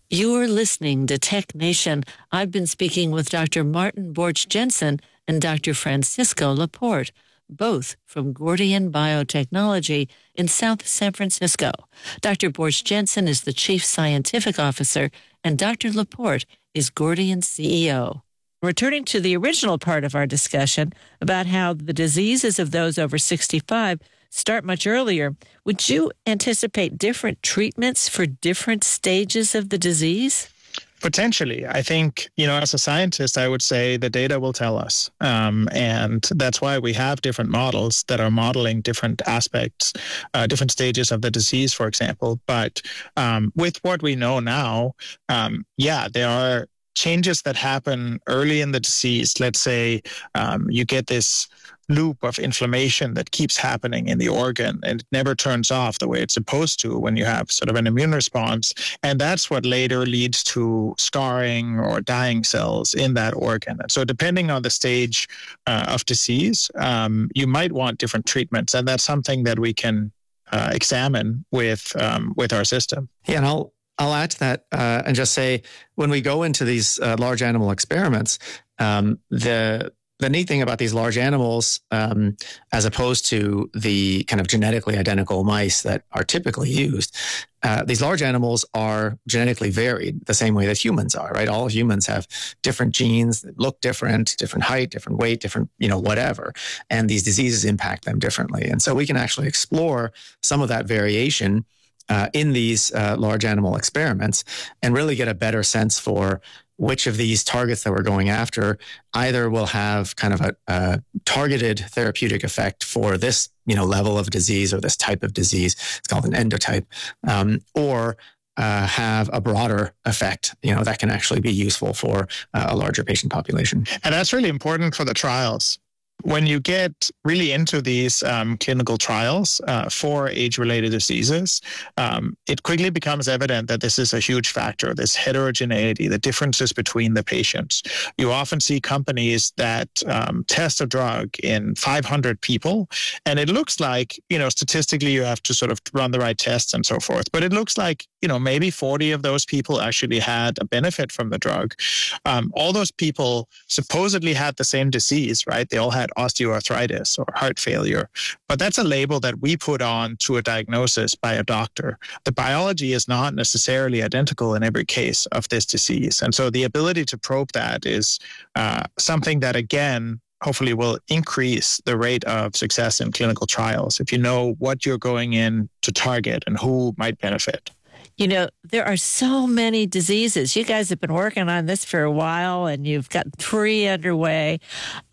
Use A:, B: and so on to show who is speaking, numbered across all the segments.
A: You're listening to Tech Nation. I've been speaking with Dr. Martin Borch-Jensen and Dr. Francisco Laporte, both from Gordian Biotechnology in South San Francisco. Dr. Borch-Jensen is the Chief Scientific Officer, and Dr. Laporte is Gordian's CEO. Returning to the original part of our discussion about how the diseases of those over 65 start much earlier, would you anticipate different treatments for different stages of the disease?
B: Potentially. I think, as a scientist, I would say the data will tell us. And that's why we have different models that are modeling different aspects, different stages of the disease, for example. But with what we know now, there are changes that happen early in the disease. Let's say you get this loop of inflammation that keeps happening in the organ and it never turns off the way it's supposed to when you have sort of an immune response. And that's what later leads to scarring or dying cells in that organ. And so depending on the stage of disease, you might want different treatments. And that's something that we can examine with our system.
C: Yeah, and I'll add to that and just say, when we go into these large animal experiments, the neat thing about these large animals, as opposed to the kind of genetically identical mice that are typically used, these large animals are genetically varied the same way that humans are, right? All humans have different genes that look different height, different weight, different, whatever. And these diseases impact them differently. And so we can actually explore some of that variation in these large animal experiments and really get a better sense for which of these targets that we're going after either will have kind of a targeted therapeutic effect for this, level of disease or this type of disease. It's called an endotype, or have a broader effect, that can actually be useful for a larger patient population.
B: And that's really important for the trials. When you get really into these clinical trials for age-related diseases, it quickly becomes evident that this is a huge factor, this heterogeneity, the differences between the patients. You often see companies that test a drug in 500 people, and it looks like, statistically you have to sort of run the right tests and so forth, but it looks like, maybe 40 of those people actually had a benefit from the drug. All those people supposedly had the same disease, right? They all had osteoarthritis or heart failure. But that's a label that we put on to a diagnosis by a doctor. The biology is not necessarily identical in every case of this disease. And so the ability to probe that is something that, again, hopefully will increase the rate of success in clinical trials if you know what you're going in to target and who might benefit.
A: There are so many diseases. You guys have been working on this for a while, and you've got 3 underway.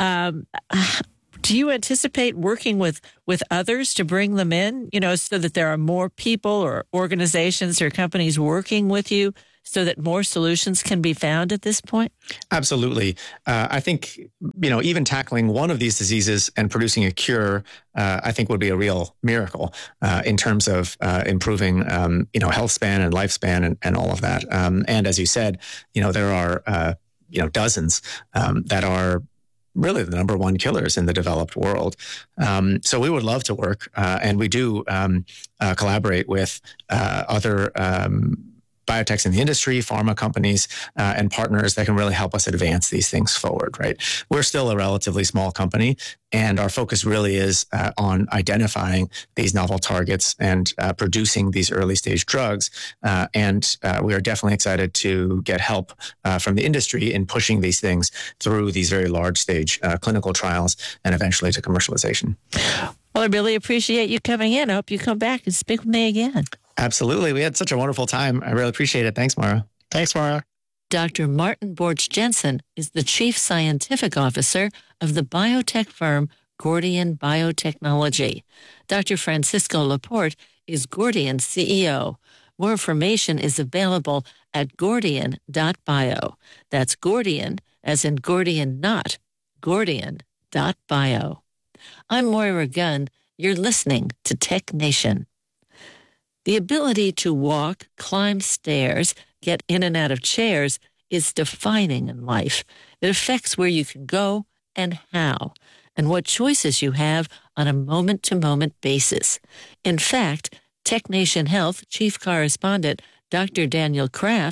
A: Do you anticipate working with others to bring them in, so that there are more people or organizations or companies working with you so that more solutions can be found at this point?
C: Absolutely. I think, even tackling one of these diseases and producing a cure, I think would be a real miracle in terms of improving, health span and lifespan and all of that. And as you said, there are, dozens that are really the number one killers in the developed world. So we would love to work, and we do collaborate with other biotechs in the industry, pharma companies, and partners that can really help us advance these things forward, right? We're still a relatively small company, and our focus really is on identifying these novel targets and producing these early stage drugs. And we are definitely excited to get help from the industry in pushing these things through these very large stage clinical trials and eventually to commercialization.
A: Well, I really appreciate you coming in. I hope you come back and speak with me again.
C: Absolutely. We had such a wonderful time. I really appreciate it. Thanks, Mara.
B: Thanks, Mara.
A: Dr. Martin Borch-Jensen is the Chief Scientific Officer of the biotech firm Gordian Biotechnology. Dr. Francisco Laporte is Gordian's CEO. More information is available at gordian.bio. That's Gordian, as in Gordian not, gordian.bio. I'm Moira Gunn. You're listening to Tech Nation. The ability to walk, climb stairs, get in and out of chairs is defining in life. It affects where you can go and how, and what choices you have on a moment-to-moment basis. In fact, Tech Nation Health Chief Correspondent Dr. Daniel Kraft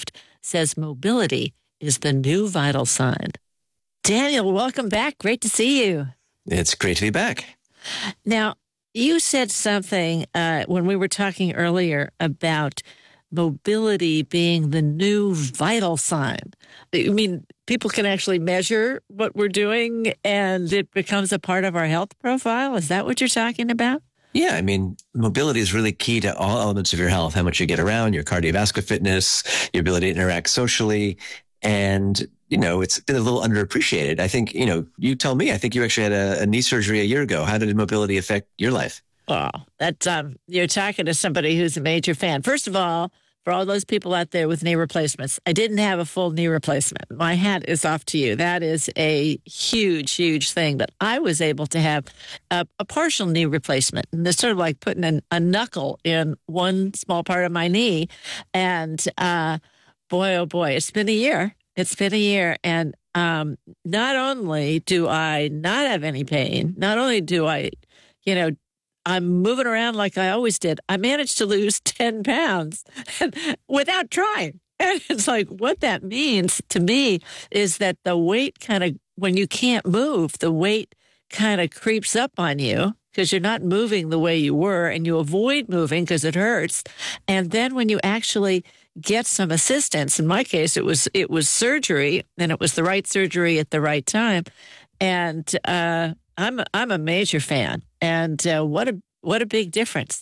A: says mobility is the new vital sign. Daniel, welcome back. Great to see you.
D: It's great to be back.
A: Now, you said something when we were talking earlier about mobility being the new vital sign. I mean, people can actually measure what we're doing and it becomes a part of our health profile. Is that what you're talking about?
D: Yeah, I mean, mobility is really key to all elements of your health, how much you get around, your cardiovascular fitness, your ability to interact socially. And, it's been a little underappreciated. I think, you tell me, I think you actually had a knee surgery a year ago. How did mobility affect your life?
A: Oh, that's, you're talking to somebody who's a major fan. First of all, for all those people out there with knee replacements, I didn't have a full knee replacement. My hat is off to you. That is a huge, huge thing. But I was able to have a partial knee replacement. And it's sort of like putting a knuckle in one small part of my knee. And boy, oh boy, it's been a year. And not only do I not have any pain, not only do I, I'm moving around like I always did. I managed to lose 10 pounds without trying. And it's like, what that means to me is that the weight kind of, when you can't move, the weight kind of creeps up on you because you're not moving the way you were and you avoid moving because it hurts. And then when you actually get some assistance, in my case, it was surgery, and it was the right surgery at the right time. And I'm a major fan. And what a big difference.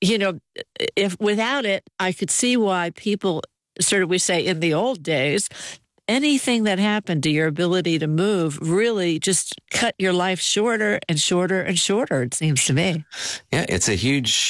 A: If without it, I could see why people we say in the old days, anything that happened to your ability to move really just cut your life shorter and shorter and shorter, it seems to me.
D: Yeah, it's a huge,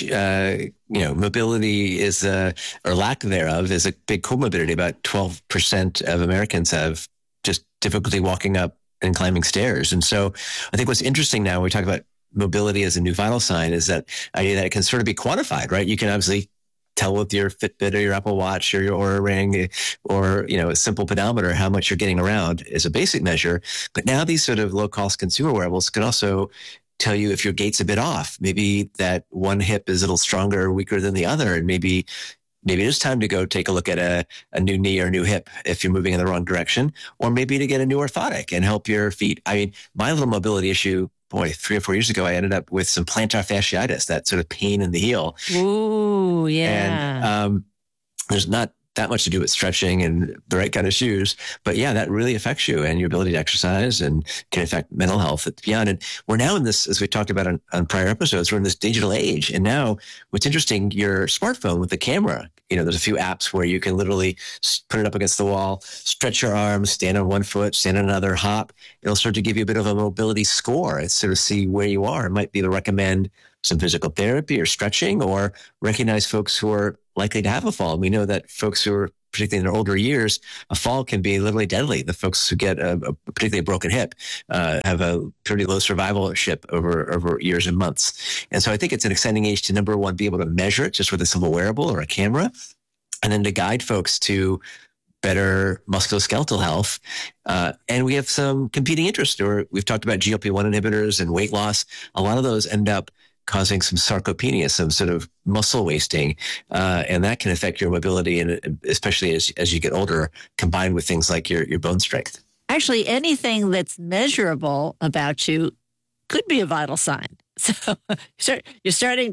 D: mobility is, or lack thereof, is a big comorbidity. About 12% of Americans have just difficulty walking up and climbing stairs. And so I think what's interesting now, when we talk about mobility as a new vital sign, is that idea that it can sort of be quantified, right? You can obviously tell with your Fitbit or your Apple Watch or your Oura Ring or, a simple pedometer how much you're getting around is a basic measure. But now these sort of low-cost consumer wearables can also tell you if your gait's a bit off. Maybe that one hip is a little stronger or weaker than the other. And maybe it is time to go take a look at a new knee or a new hip if you're moving in the wrong direction, or maybe to get a new orthotic and help your feet. I mean, my little mobility issue, 3 or 4 years ago, I ended up with some plantar fasciitis, that sort of pain in the heel.
A: Ooh, yeah.
D: And there's not that much to do with stretching and the right kind of shoes. But yeah, that really affects you and your ability to exercise and can affect mental health beyond. And we're now in this, as we talked about on prior episodes, we're in this digital age. And now what's interesting, your smartphone with the camera, there's a few apps where you can literally put it up against the wall, stretch your arms, stand on one foot, stand on another, hop. It'll start to give you a bit of a mobility score and sort of see where you are. It might be to recommend some physical therapy or stretching, or recognize folks who are likely to have a fall. We know that folks who are particularly in their older years, a fall can be literally deadly. The folks who get particularly a broken hip have a pretty low survivalship over years and months. And so I think it's an exciting age to, number one, be able to measure it just with a simple wearable or a camera, and then to guide folks to better musculoskeletal health. And we have some competing interests. We've talked about GLP-1 inhibitors and weight loss. A lot of those end up causing some sarcopenia, some sort of muscle wasting. And that can affect your mobility, and especially as you get older, combined with things like your bone strength.
A: Actually, anything that's measurable about you could be a vital sign. So you're starting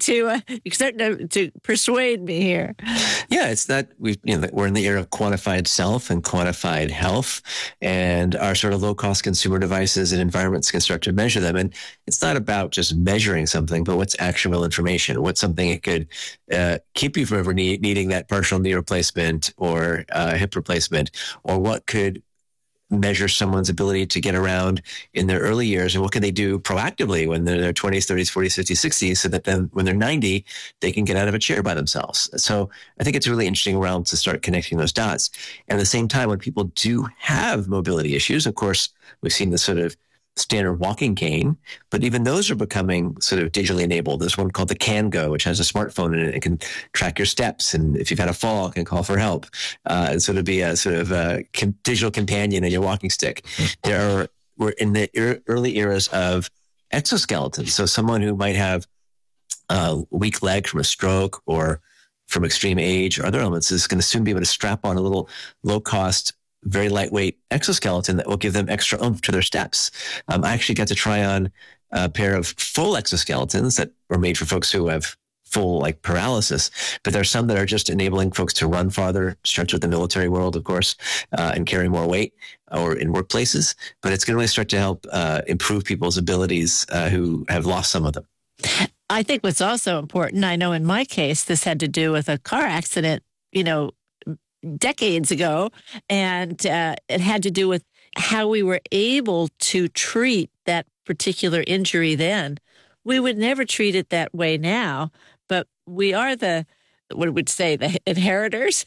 A: to persuade me here.
D: Yeah, it's that we're in the era of quantified self and quantified health, and our sort of low-cost consumer devices and environments can start to measure them. And it's not about just measuring something, but what's actionable information. What's something that could keep you from ever needing that partial knee replacement or hip replacement, or what could measure someone's ability to get around in their early years, and what can they do proactively when they're in their 20s, 30s, 40s, 50s, 60s, so that then when they're 90, they can get out of a chair by themselves. So I think it's a really interesting realm to start connecting those dots. And at the same time, when people do have mobility issues, of course, we've seen the sort of standard walking cane, but even those are becoming sort of digitally enabled. There's one called the CanGo, which has a smartphone in it. It can track your steps, and if you've had a fall, it can call for help. And so to be a sort of a digital companion in your walking stick. We're in the early eras of exoskeletons. So someone who might have a weak leg from a stroke or from extreme age or other elements is going to soon be able to strap on a little low-cost, very lightweight exoskeleton that will give them extra oomph to their steps. I actually got to try on a pair of full exoskeletons that were made for folks who have full like paralysis, but there are some that are just enabling folks to run farther, stretch with the military world, of course, and carry more weight or in workplaces. But it's going to really start to help improve people's abilities who have lost some of them.
A: I think what's also important, I know in my case, this had to do with a car accident, decades ago, and it had to do with how we were able to treat that particular injury then. We would never treat it that way now, but we are the inheritors.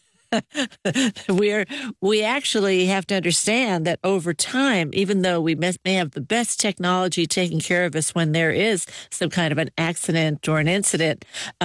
A: We actually have to understand that over time, even though we may have the best technology taking care of us when there is some kind of an accident or an incident,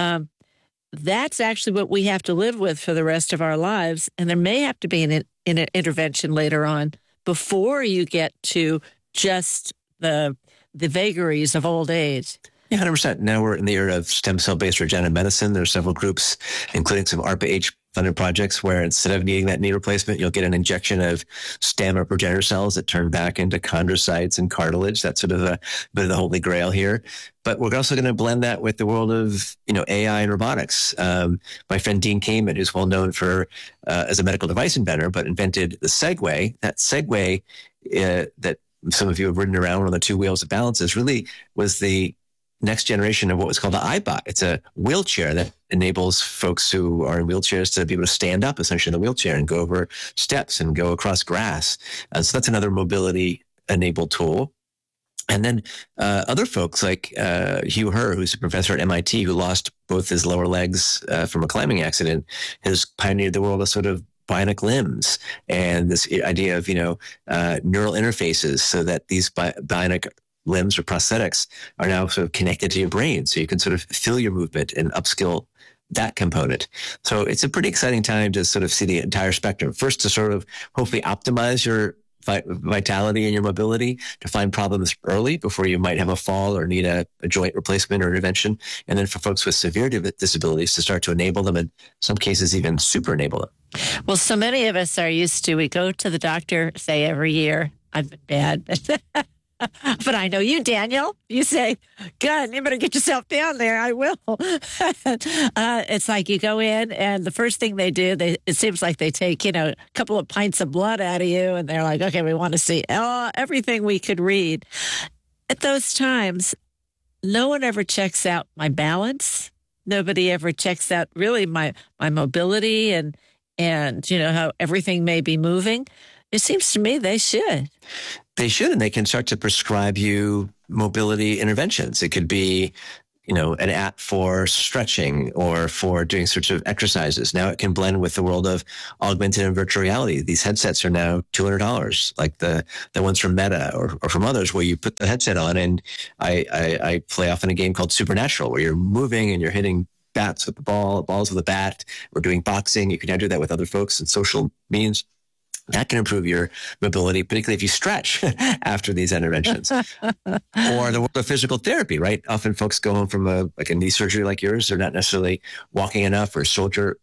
A: that's actually what we have to live with for the rest of our lives. And there may have to be an intervention later on before you get to just the vagaries of old age.
D: Yeah, 100%. Now we're in the era of stem cell-based regenerative medicine. There are several groups, including some ARPA-H funded projects where instead of needing that knee replacement, you'll get an injection of stem or progenitor cells that turn back into chondrocytes and cartilage. That's sort of a bit of the holy grail here. But we're also going to blend that with the world of, AI and robotics. My friend Dean Kamen, who's well known for as a medical device inventor, but invented the Segway. That Segway that some of you have ridden around on the two wheels of balances really was the next generation of what was called the iBot. It's a wheelchair that enables folks who are in wheelchairs to be able to stand up essentially in the wheelchair and go over steps and go across grass. So that's another mobility enabled tool. And then other folks like Hugh Herr, who's a professor at MIT, who lost both his lower legs from a climbing accident, has pioneered the world of sort of bionic limbs and this idea of, neural interfaces so that these bionic limbs or prosthetics are now sort of connected to your brain. So you can sort of feel your movement and upskill that component. So it's a pretty exciting time to sort of see the entire spectrum. First, to sort of hopefully optimize your vitality and your mobility, to find problems early before you might have a fall or need a joint replacement or intervention. And then for folks with severe disabilities to start to enable them, in some cases even super enable them.
A: Well, so many of us are used to, we go to the doctor, say every year. I've been bad. But I know you, Daniel. You say, God, you better get yourself down there. I will. It's like you go in and the first thing they do, it seems like they take, a couple of pints of blood out of you. And they're like, okay, we want to see everything we could read. At those times, no one ever checks out my balance. Nobody ever checks out really my mobility and how everything may be moving. It seems to me they should.
D: They should, and they can start to prescribe you mobility interventions. It could be, an app for stretching or for doing sorts of exercises. Now it can blend with the world of augmented and virtual reality. These headsets are now $200, like the ones from Meta or from others, where you put the headset on and I play often a game called Supernatural, where you're moving and you're hitting bats with the balls with a bat. We're doing boxing. You can now do that with other folks and social means. That can improve your mobility, particularly if you stretch after these interventions. Or the world of physical therapy, right? Often folks go home from a knee surgery like yours. They're not necessarily walking enough or shoulder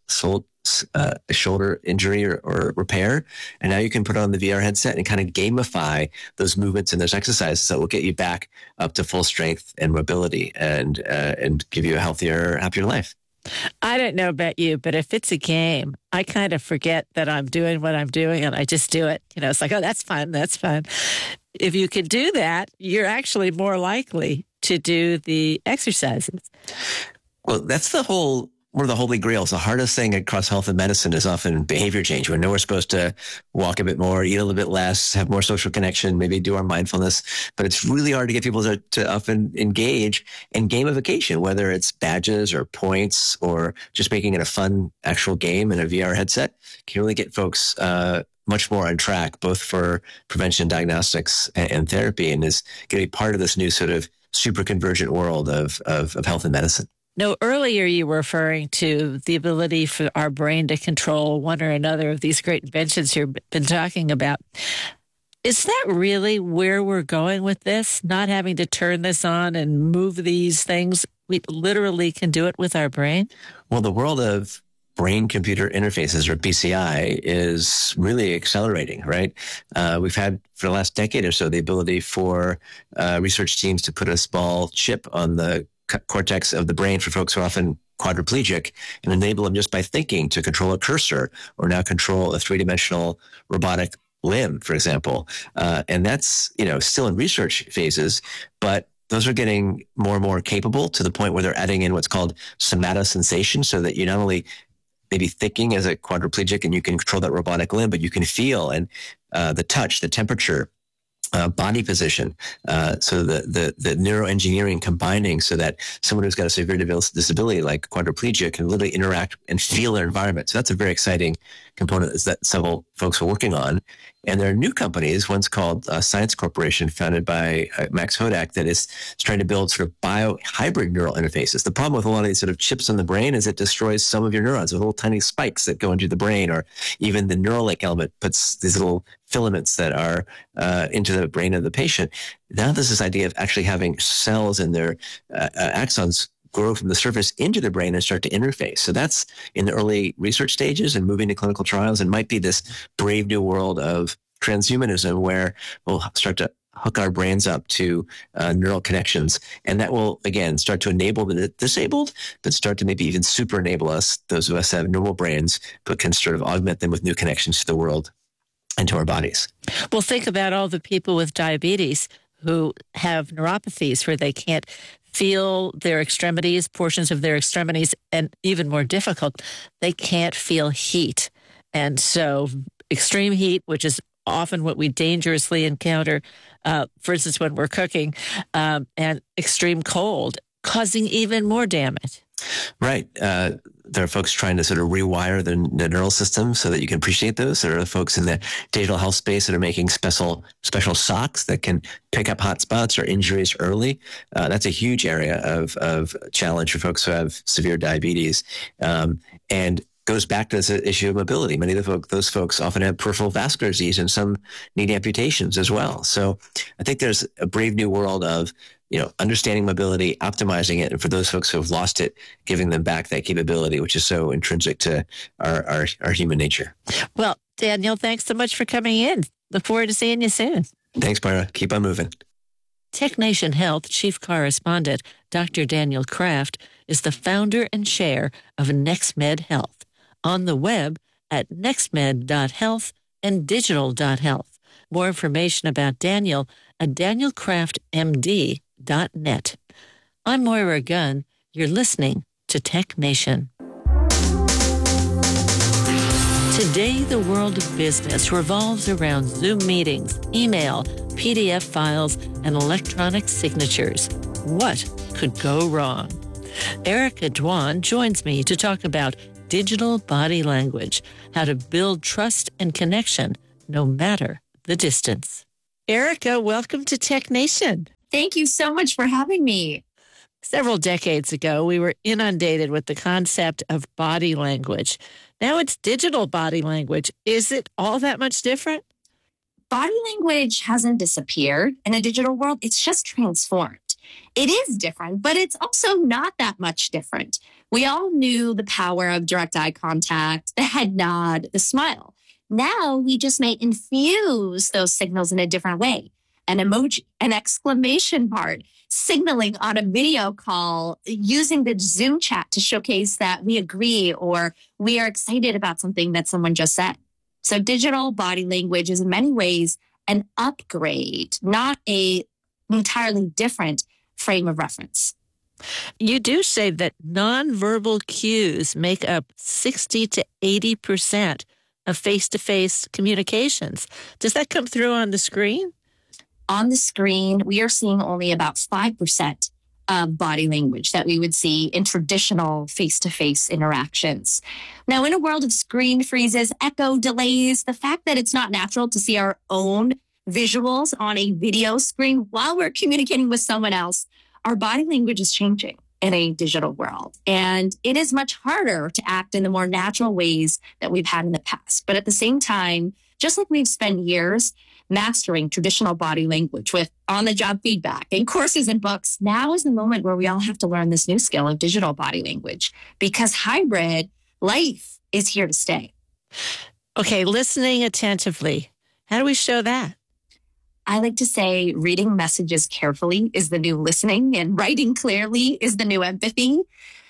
D: injury or repair. And now you can put on the VR headset and kind of gamify those movements and those exercises that will get you back up to full strength and mobility and give you a healthier, happier life.
A: I don't know about you, but if it's a game, I kind of forget that I'm doing what I'm doing and I just do it. It's like, oh, that's fun. That's fun. If you can do that, you're actually more likely to do the exercises.
D: Well, that's one of the holy grails. The hardest thing across health and medicine is often behavior change. We know we're supposed to walk a bit more, eat a little bit less, have more social connection, maybe do our mindfulness. But it's really hard to get people to often engage in gamification, whether it's badges or points or just making it a fun actual game in a VR headset. Can really get folks much more on track, both for prevention, diagnostics, and therapy, and is going to be part of this new sort of super convergent world of health and medicine.
A: No, earlier you were referring to the ability for our brain to control one or another of these great inventions you've been talking about. Is that really where we're going with this? Not having to turn this on and move these things, we literally can do it with our brain?
D: Well, the world of brain-computer interfaces, or BCI, is really accelerating, right? We've had, for the last decade or so, the ability for research teams to put a small chip on the cortex of the brain for folks who are often quadriplegic and enable them just by thinking to control a cursor or now control a three-dimensional robotic limb, for example. And that's, still in research phases, but those are getting more and more capable to the point where they're adding in what's called somatosensation, so that you not only maybe thinking as a quadriplegic and you can control that robotic limb, but you can feel and the touch, the temperature, body position. So the neuroengineering combining so that someone who's got a severe disability like quadriplegia can literally interact and feel their environment. So that's a very exciting component that several folks are working on. And there are new companies, one's called Science Corporation, founded by Max Hodak, that is trying to build sort of bio-hybrid neural interfaces. The problem with a lot of these sort of chips in the brain is it destroys some of your neurons with little tiny spikes that go into the brain, or even the Neuralink element puts these little filaments that are into the brain of the patient. Now there's this idea of actually having cells in their axons grow from the surface into the brain and start to interface. So that's in the early research stages and moving to clinical trials, and might be this brave new world of transhumanism where we'll start to hook our brains up to neural connections. And that will, again, start to enable the disabled, but start to maybe even super enable us, those of us that have normal brains, but can sort of augment them with new connections to the world and to our bodies.
A: Well, think about all the people with diabetes who have neuropathies where they can't feel their extremities, portions of their extremities, and even more difficult, they can't feel heat. And so extreme heat, which is often what we dangerously encounter, for instance, when we're cooking, and extreme cold, causing even more damage.
D: Right. There are folks trying to sort of rewire the neural system so that you can appreciate those. There are folks in the digital health space that are making special socks that can pick up hot spots or injuries early. That's a huge area of challenge for folks who have severe diabetes. And goes back to this issue of mobility. Many of those folks often have peripheral vascular disease, and some need amputations as well. So I think there's a brave new world of understanding mobility, optimizing it, and for those folks who have lost it, giving them back that capability, which is so intrinsic to our human nature.
A: Well, Daniel, thanks so much for coming in. Look forward to seeing you soon.
D: Thanks, Myra. Keep on moving.
A: TechNation Health Chief Correspondent Dr. Daniel Kraft is the founder and chair of NextMed Health, on the web at nextmed.health and digital.health. More information about Daniel at danielkraftmd.net. I'm Moira Gunn. You're listening to Tech Nation. Today, the world of business revolves around Zoom meetings, email, PDF files, and electronic signatures. What could go wrong? Erica Dwan joins me to talk about digital body language, how to build trust and connection no matter the distance. Erica, welcome to Tech Nation.
E: Thank you so much for having me.
A: Several decades ago, we were inundated with the concept of body language. Now it's digital body language. Is it all that much different?
E: Body language hasn't disappeared in a digital world. It's just transformed. It is different, but it's also not that much different. We all knew the power of direct eye contact, the head nod, the smile. Now we just may infuse those signals in a different way. An emoji, an exclamation mark, signaling on a video call, using the Zoom chat to showcase that we agree or we are excited about something that someone just said. So digital body language is in many ways an upgrade, not an entirely different frame of reference.
A: You do say that nonverbal cues make up 60 to 80% of face-to-face communications. Does that come through on the screen?
E: On the screen, we are seeing only about 5% of body language that we would see in traditional face-to-face interactions. Now, in a world of screen freezes, echo delays, the fact that it's not natural to see our own visuals on a video screen while we're communicating with someone else, our body language is changing in a digital world. And it is much harder to act in the more natural ways that we've had in the past. But at the same time, Just like we've spent years mastering traditional body language with on-the-job feedback and courses and books, now is the moment where we all have to learn this new skill of digital body language, because hybrid life is here to stay.
A: Okay, listening attentively. How do we show that?
E: I like to say reading messages carefully is the new listening, and writing clearly is the new empathy.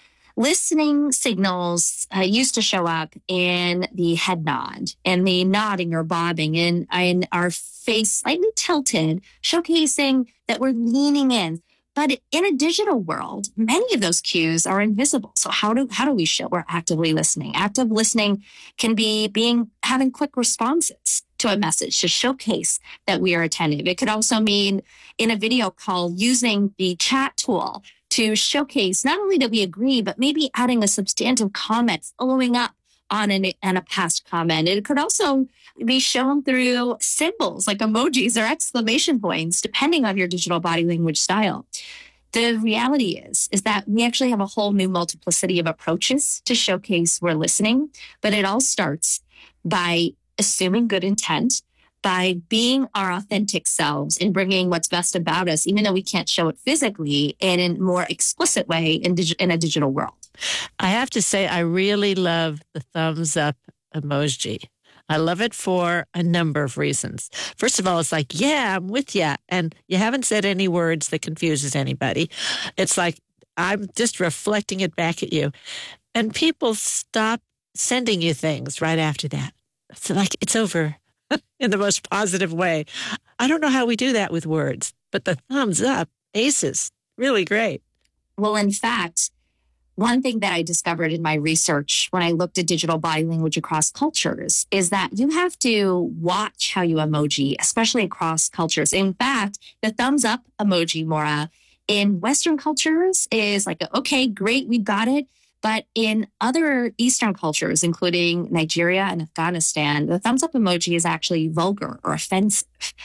E: Listening signals used to show up in the head nod and the nodding or bobbing and our face slightly tilted, showcasing that we're leaning in. But in a digital world, many of those cues are invisible. So how do we show we're actively listening? Active listening can be having quick responses to a message to showcase that we are attentive. It could also mean in a video call using the chat tool to showcase not only that we agree, but maybe adding a substantive comment following up on a past comment. It could also be shown through symbols like emojis or exclamation points, depending on your digital body language style. The reality is that we actually have a whole new multiplicity of approaches to showcase we're listening, but it all starts by assuming good intent, by being our authentic selves and bringing what's best about us, even though we can't show it physically, and in a more explicit way in a digital world.
A: I have to say, I really love the thumbs up emoji. I love it for a number of reasons. First of all, it's like, yeah, I'm with you. And you haven't said any words that confuses anybody. It's like, I'm just reflecting it back at you. And people stop sending you things right after that. It's like, it's over in the most positive way. I don't know how we do that with words, but the thumbs up, aces, really great.
E: Well, in fact, one thing that I discovered in my research when I looked at digital body language across cultures is that you have to watch how you emoji, especially across cultures. In fact, the thumbs up emoji, Maura, in Western cultures is like, okay, great, we've got it. But in other Eastern cultures, including Nigeria and Afghanistan, the thumbs up emoji is actually vulgar or offensive.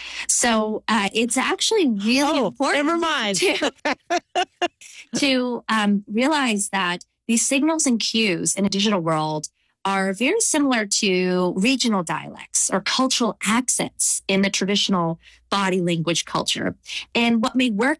E: So it's actually really important.
A: Never mind.
E: to realize that these signals and cues in a digital world are very similar to regional dialects or cultural accents in the traditional body language culture. And what may work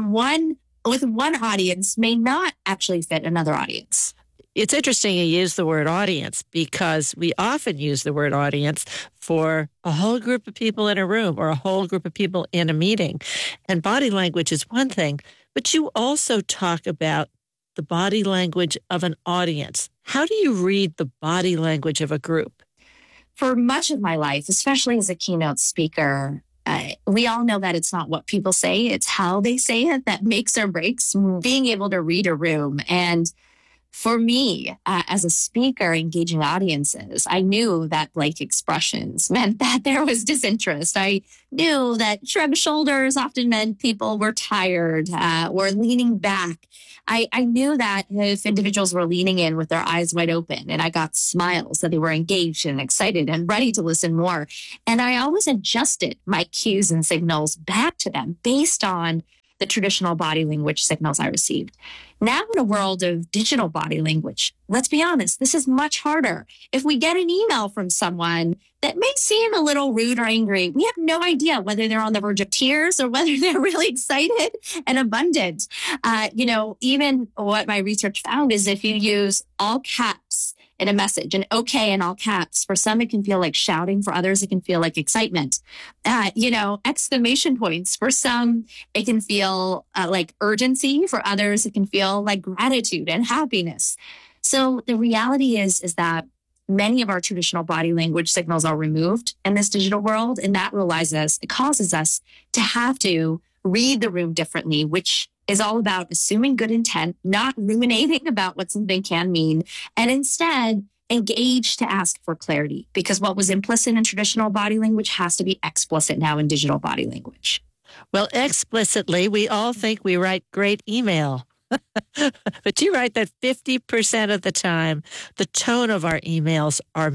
E: with one audience may not actually fit another audience.
A: It's interesting you use the word audience, because we often use the word audience for a whole group of people in a room or a whole group of people in a meeting. And body language is one thing, but you also talk about the body language of an audience. How do you read the body language of a group?
E: For much of my life, especially as a keynote speaker, we all know that it's not what people say, it's how they say it that makes or breaks being able to read a room. And for me, as a speaker engaging audiences, I knew that blank expressions meant that there was disinterest. I knew that shrugged shoulders often meant people were tired or leaning back. I knew that if individuals were leaning in with their eyes wide open and I got smiles, that they were engaged and excited and ready to listen more. And I always adjusted my cues and signals back to them based on the traditional body language signals I received. Now in a world of digital body language, let's be honest, this is much harder. If we get an email from someone that may seem a little rude or angry, we have no idea whether they're on the verge of tears or whether they're really excited and abundant. Even what my research found is if you use all caps in a message, and okay in all caps, for some it can feel like shouting, for others it can feel like excitement. Exclamation points, for some it can feel like urgency, for others it can feel like gratitude and happiness. So the reality is that many of our traditional body language signals are removed in this digital world, and that causes us to have to read the room differently, which is all about assuming good intent, not ruminating about what something can mean, and instead engage to ask for clarity, because what was implicit in traditional body language has to be explicit now in digital body language.
A: Well, explicitly, we all think we write great email. But you write that 50% of the time, the tone of our emails are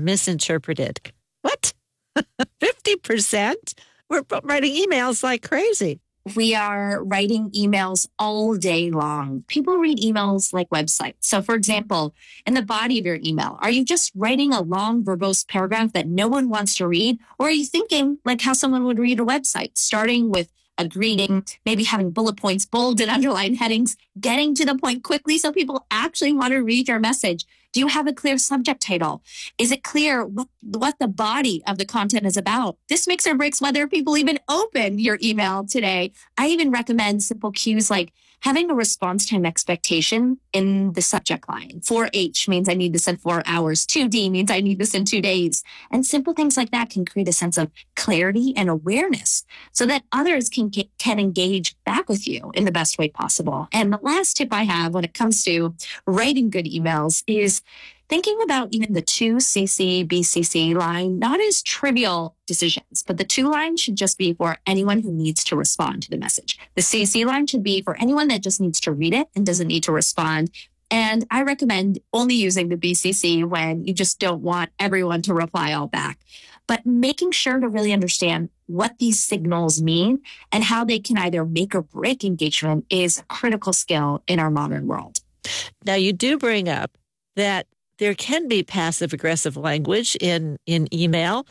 A: misinterpreted. What? 50%? We're writing emails like crazy.
E: we are writing emails all day long. People read emails like websites. So for example, in the body of your email, are you just writing a long verbose paragraph that no one wants to read? Or are you thinking like how someone would read a website, starting with a greeting, maybe having bullet points, bold and underlined headings, getting to the point quickly so people actually want to read your message? Do you have a clear subject title? Is it clear what the body of the content is about? This makes or breaks whether people even open your email today. I even recommend simple cues like having a response time expectation in the subject line. 4H means I need this in 4 hours. 2D means I need this in 2 days. And simple things like that can create a sense of clarity and awareness so that others can engage back with you in the best way possible. And the last tip I have when it comes to writing good emails is thinking about even the 2CC, BCC line, not as trivial decisions, but the 2 line should just be for anyone who needs to respond to the message. The CC line should be for anyone that just needs to read it and doesn't need to respond. And I recommend only using the BCC when you just don't want everyone to reply all back. But making sure to really understand what these signals mean and how they can either make or break engagement is a critical skill in our modern world.
A: Now, you do bring up that there can be passive-aggressive language in email.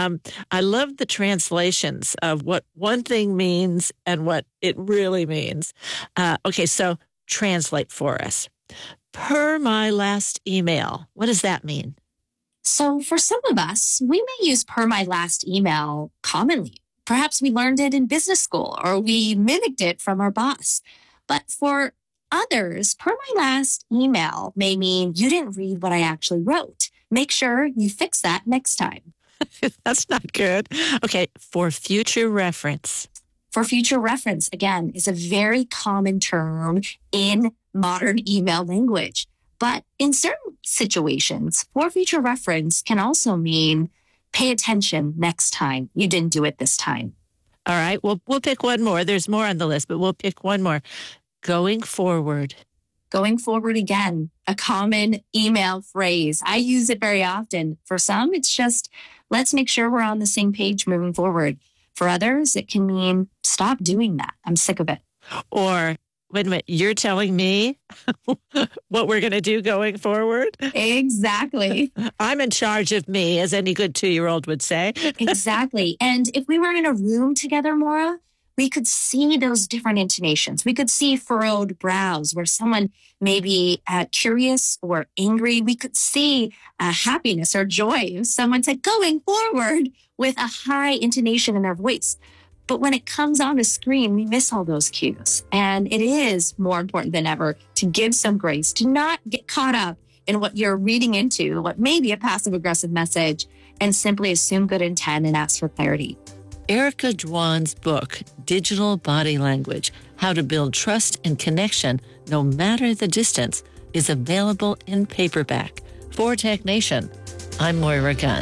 A: I love the translations of what one thing means and what it really means. Okay, so translate for us. Per my last email, what does that mean?
E: So for some of us, we may use per my last email commonly. Perhaps we learned it in business school or we mimicked it from our boss. But for others, per my last email may mean you didn't read what I actually wrote. Make sure you fix that next time.
A: That's not good. Okay, for future reference.
E: For future reference, again, is a very common term in modern email language. But in certain situations, for future reference can also mean pay attention next time. You didn't do it this time.
A: All right, we'll pick one more. There's more on the list, but we'll pick one more. Going forward.
E: Going forward again, a common email phrase. I use it very often. For some, it's just, let's make sure we're on the same page moving forward. For others, it can mean, stop doing that. I'm sick of it.
A: Or, wait a minute, you're telling me what we're going to do going forward?
E: Exactly.
A: I'm in charge of me, as any good 2-year-old would say.
E: Exactly. And if we were in a room together, Maura, we could see those different intonations. We could see furrowed brows where someone may be curious or angry. We could see happiness or joy if someone said going forward with a high intonation in their voice. But when it comes on a screen, we miss all those cues. And it is more important than ever to give some grace, to not get caught up in what you're reading into, what may be a passive-aggressive message, and simply assume good intent and ask for clarity.
A: Erica Dwan's book, Digital Body Language, How to Build Trust and Connection No Matter the Distance, is available in paperback. For Tech Nation, I'm Moira Gunn.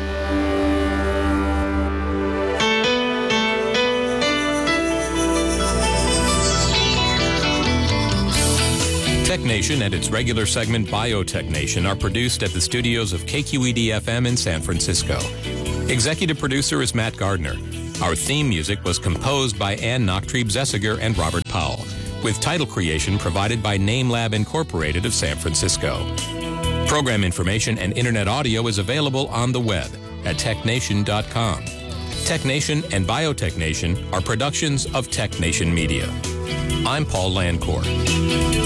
F: Tech Nation and its regular segment Biotech Nation are produced at the studios of KQED-FM in San Francisco. Executive producer is Matt Gardner. Our theme music was composed by Ann Nachtrieb-Zessiger and Robert Powell, with title creation provided by NameLab Incorporated of San Francisco. Program information and internet audio is available on the web at technation.com. Tech Nation and Biotech Nation are productions of Tech Nation Media. I'm Paul Landcourt.